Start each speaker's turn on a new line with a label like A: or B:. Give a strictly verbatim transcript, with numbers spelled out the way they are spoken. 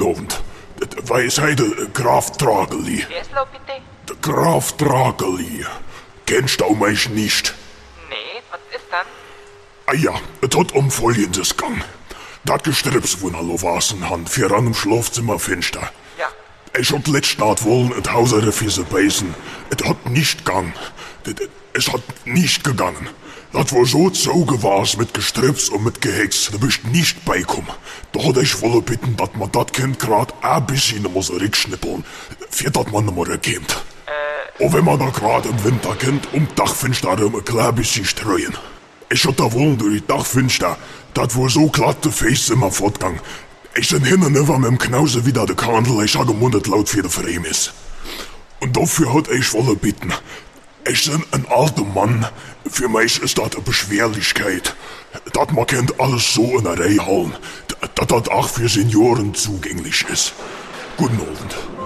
A: Abend. Weiß heide Graf Drageli.
B: Wer ist lo bitte?
A: Der Graf Drageli. Kennst du mich nicht?
B: Nee, was ist dann?
A: Ah ja, es hat um Folgendes gang. Dat Gestrips, wo er lo wasen han, für an im Schlafzimmer finster.
B: Ja.
A: Ich hat letzt Nacht wollen et Hausere Fiese beißen. Es hat nicht gang. Es hat nicht gegangen. Das war so zoge war's mit Gestrips und mit Gehex, da bist nicht beikommen. Da hat ich wolle bitten, dat man dat Kind grad ein bisschen muss rückschnippeln, für dat man nimmer erkennt.
B: Äh.
A: Und wenn man da grad im Winter kennt, um Dachfenster ein klein bisschen streuen. Ich hat da wollen durch die Dachfenster, dat war so glatt de Face immer fortgang. Ich sind hin und über mit dem Knause wieder de Kandel, ich ha gemundet laut für de Fremis. Und dafür hat ich wolle bitten. Ich bin ein alter Mann. Für mich ist das eine Beschwerlichkeit. Dat man kennt alles so in der Reihe halten. Dat das auch für Senioren zugänglich ist. Guten Abend.